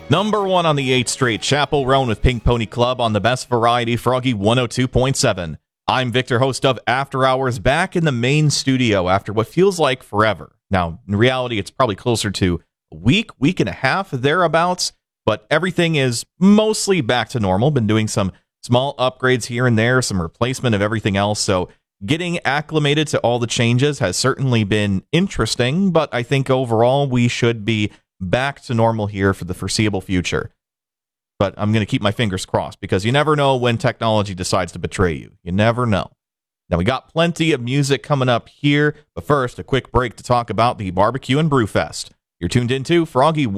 Number 1 on the 8th straight, Chappell Roan with Pink Pony Club on the best variety, Froggy 102.7. I'm Victor, host of After Hours, back in the main studio after what feels like forever. Now, in reality, it's probably closer to a week and a half, thereabouts, but everything is mostly back to normal. Been doing some small upgrades here and there, some replacement of everything else, so getting acclimated to all the changes has certainly been interesting, but I think overall we should be back to normal here for the foreseeable future. But I'm going to keep my fingers crossed because you never know when technology decides to betray you. You never know. Now, we got plenty of music coming up here, but first, a quick break to talk about the Barbecue and Brew Fest. You're tuned into Froggy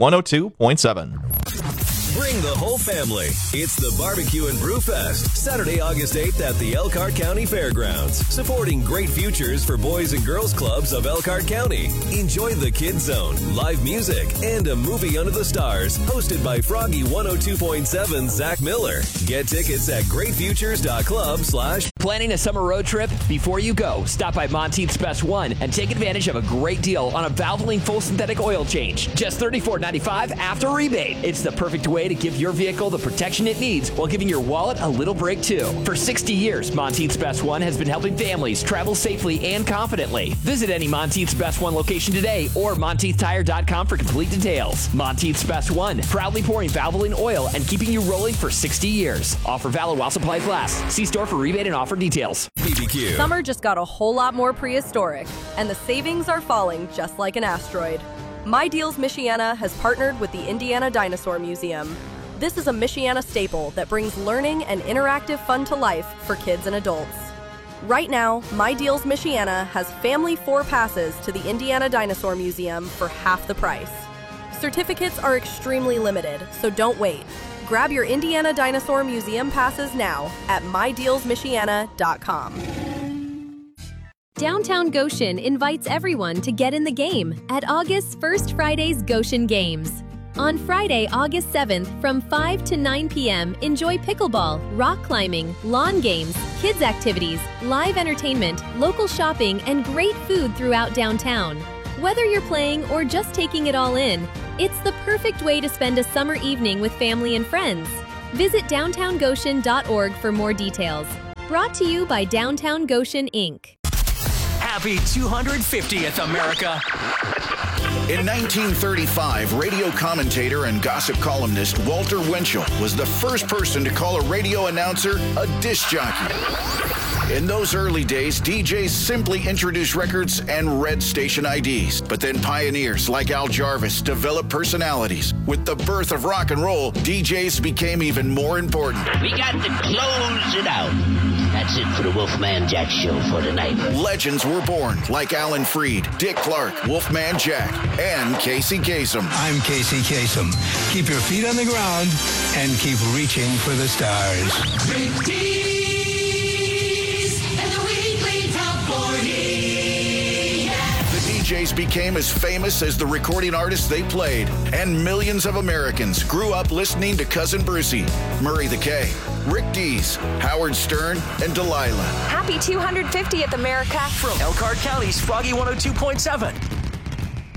102.7. Bring the whole family. It's the Barbecue and Brew Fest, Saturday, August 8th at the Elkhart County Fairgrounds, supporting great futures for boys and girls clubs of Elkhart County. Enjoy the Kids Zone, live music, and a movie under the stars, hosted by Froggy 102.7 Zach Miller. Get tickets at greatfutures.club/. Planning a summer road trip? Before you go, stop by Monteith's Best One and take advantage of a great deal on a Valvoline full synthetic oil change. Just $34.95 after rebate. It's the perfect way to give your vehicle the protection it needs while giving your wallet a little break too. For 60 years, Monteith's Best One has been helping families travel safely and confidently. Visit any Monteith's Best One location today or MonteithTire.com for complete details. Monteith's Best One, proudly pouring Valvoline oil and keeping you rolling for 60 years. Offer valid while supplies last. See store for rebate and offer details. BBQ. Summer just got a whole lot more prehistoric, and the savings are falling just like an asteroid. My Deals Michiana has partnered with the Indiana Dinosaur Museum. This is a Michiana staple that brings learning and interactive fun to life for kids and adults. Right now, My Deals Michiana has family 4 passes to the Indiana Dinosaur Museum for half the price. Certificates are extremely limited, so don't wait. Grab your Indiana Dinosaur Museum passes now at mydealsmichiana.com. Downtown Goshen invites everyone to get in the game at August's First Friday's Goshen Games. On Friday, August 7th, from 5 to 9 p.m., enjoy pickleball, rock climbing, lawn games, kids activities, live entertainment, local shopping, and great food throughout downtown. Whether you're playing or just taking it all in, it's the perfect way to spend a summer evening with family and friends. Visit downtowngoshen.org for more details. Brought to you by Downtown Goshen, Inc. Happy 250th, America. In 1935, radio commentator and gossip columnist Walter Winchell was the first person to call a radio announcer a disc jockey. In those early days, DJs simply introduced records and read station IDs. But then pioneers like Al Jarvis developed personalities. With the birth of rock and roll, DJs became even more important. We got to close it out. That's it for the Wolfman Jack Show for tonight. Legends were born like Alan Freed, Dick Clark, Wolfman Jack, and Casey Kasem. I'm Casey Kasem. Keep your feet on the ground and keep reaching for the stars. DJs became as famous as the recording artists they played, and millions of Americans grew up listening to Cousin Brucey, Murray the K, Rick Dees, Howard Stern, and Delilah. Happy 250th, America. From Elkhart County's Froggy 102.7.